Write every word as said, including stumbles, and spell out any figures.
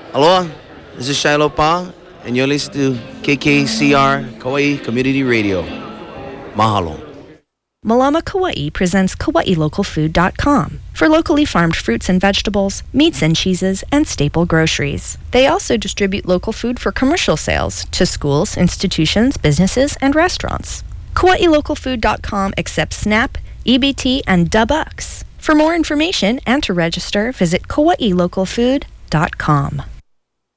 Aloha, this is Shiloh Pa, and you're listening to K K C R Kauai Community Radio. Mahalo. Malama Kauai presents Kauai Local Food dot com for locally farmed fruits and vegetables, meats and cheeses, and staple groceries. They also distribute local food for commercial sales to schools, institutions, businesses, and restaurants. Kauai Local Food dot com accepts SNAP, E B T, and Dubucks. For more information and to register, visit Kauai Local Food dot com.